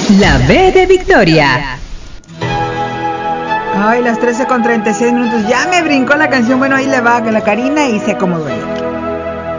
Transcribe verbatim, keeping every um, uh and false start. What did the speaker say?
La B de Victoria. Ay, las trece con treinta y seis minutos. Ya me brincó la canción. Bueno, ahí le va a la Karina y se acomodó ella.